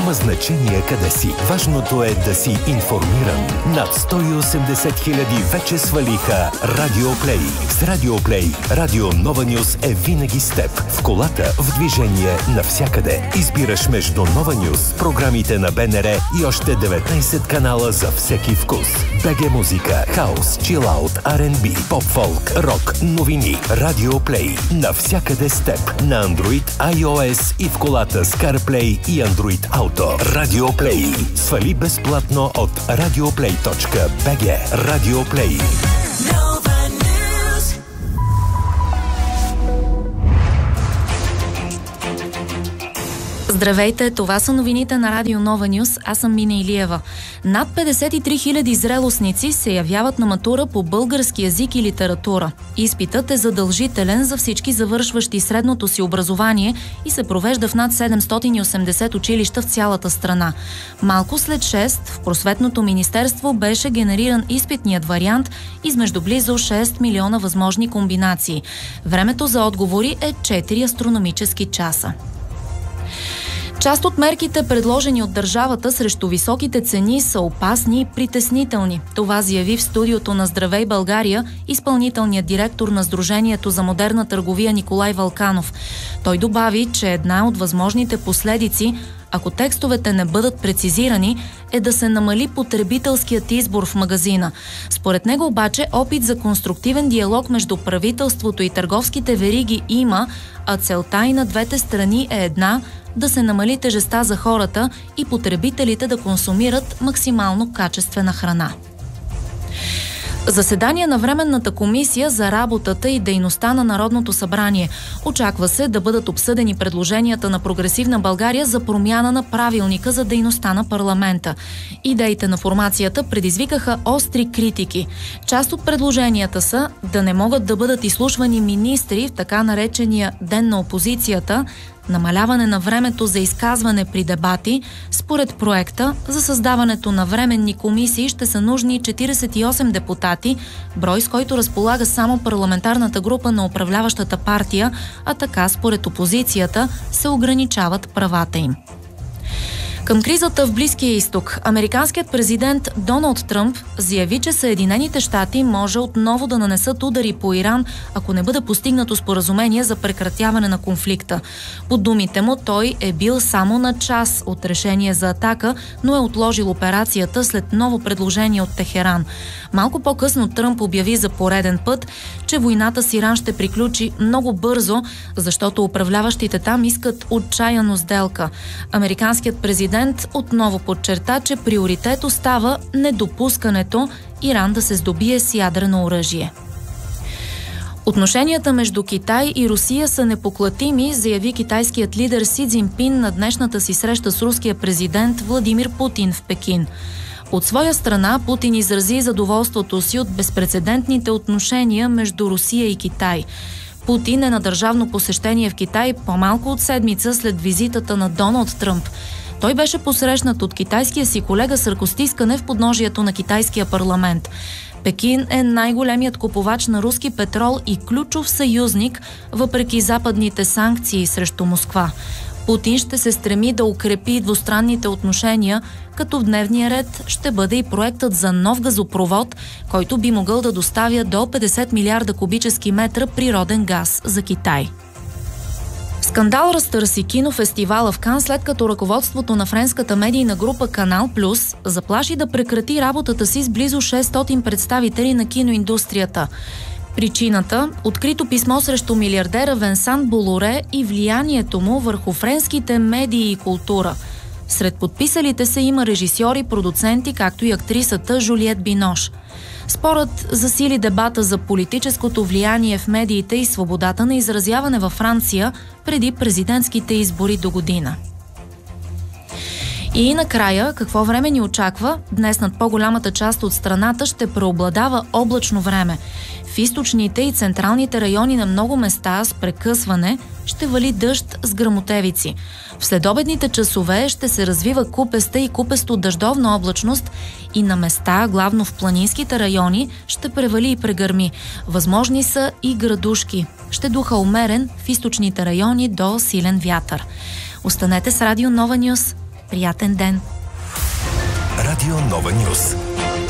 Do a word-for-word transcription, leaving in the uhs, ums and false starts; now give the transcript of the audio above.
Няма значение къде си. Важното е да си информиран. Над сто и осемдесет хиляди вече свалиха Радио Плей. С Радио Плей, Радио Нова Нюз е винаги с теб. В колата, в движение, навсякъде. Избираш между Нова Нюз, програмите на БНР и още деветнайсет канала за всеки вкус. БГ музика, хаус, чилаут, Ар енд Би, поп-фолк, рок, новини. Радио Плей. Навсякъде с теб. На Android, iOS и в колата с CarPlay и Android Auto. Радио Плей. Свали безплатно от радиоплей точка би джи. Радио Плей. Здравейте, това са новините на Радио Нова Нюз. Аз съм Мина Илиева. Над петдесет и три хиляди зрелостници се явяват на матура по български език и литература. Изпитът е задължителен за всички завършващи средното си образование и се провежда в над седемстотин и осемдесет училища в цялата страна. Малко след шест в Просветното министерство беше генериран изпитният вариант измежду близо шест милиона възможни комбинации. Времето за отговори е четири астрономически часа. Част от мерките, предложени от държавата срещу високите цени, са опасни и притеснителни. Това заяви в студиото на Здравей България изпълнителният директор на Сдружението за модерна търговия Николай Вълканов. Той добави, че една от възможните последици, ако текстовете не бъдат прецизирани, е да се намали потребителският избор в магазина. Според него обаче опит за конструктивен диалог между правителството и търговските вериги има, а целта и на двете страни е една – да се намали тежестта за хората и потребителите да консумират максимално качествена храна. Заседание на Временната комисия за работата и дейността на Народното събрание. Очаква се да бъдат обсъдени предложенията на Прогресивна България за промяна на правилника за дейността на парламента. Идеите на формацията предизвикаха остри критики. Част от предложенията са да не могат да бъдат изслушвани министри в така наречения Ден на опозицията, намаляване на времето за изказване при дебати. Според проекта, за създаването на временни комисии ще са нужни четиридесет и осем депутати, брой с който разполага само парламентарната група на управляващата партия, а така според опозицията се ограничават правата им. Към кризата в Близкия изток, американският президент Доналд Тръмп заяви, че Съединените щати може отново да нанесат удари по Иран, ако не бъде постигнато споразумение за прекратяване на конфликта. По думите му, той е бил само на час от решение за атака, но е отложил операцията след ново предложение от Техеран. Малко по-късно Тръмп обяви за пореден път, че войната с Иран ще приключи много бързо, защото управляващите там искат отчаяно сделка. Американският президент отново подчерта, че приоритет остава недопускането Иран да се здобие с ядрено оръжие. Отношенията между Китай и Русия са непоклатими, заяви китайският лидер Си Цзинпин на днешната си среща с руския президент Владимир Путин в Пекин. От своя страна Путин изрази задоволството си от безпрецедентните отношения между Русия и Китай. Путин е на държавно посещение в Китай по-малко от седмица след визитата на Доналд Тръмп. Той беше посрещнат от китайския си колега с ръкостискане в подножието на китайския парламент. Пекин е най-големият купувач на руски петрол и ключов съюзник, въпреки западните санкции срещу Москва. Путин ще се стреми да укрепи двустранните отношения, като в дневния ред ще бъде и проектът за нов газопровод, който би могъл да доставя до петдесет милиарда кубически метра природен газ за Китай. Скандал разтърси кинофестивала в Кан, след като ръководството на френската медийна група Канал Плюс заплаши да прекрати работата си с близо шестстотин представители на киноиндустрията. Причината – открито писмо срещу милиардера Венсан Болоре и влиянието му върху френските медии и култура. Сред подписалите се има режисьори, продуценти, както и актрисата Жулиет Бинош. Спорът засили дебата за политическото влияние в медиите и свободата на изразяване във Франция преди президентските избори до година. И накрая, какво време ни очаква? Днес над по-голямата част от страната ще преобладава облачно време. В източните и централните райони на много места с прекъсване ще вали дъжд с гръмотевици. В следобедните часове ще се развива купеста и купесто дъждовна облачност и на места, главно в планинските райони, ще превали и прегърми. Възможни са и градушки. Ще духа умерен в източните райони до силен вятър. Останете с Радио Нова Нюз. Приятен ден! Радио Нова Нюс.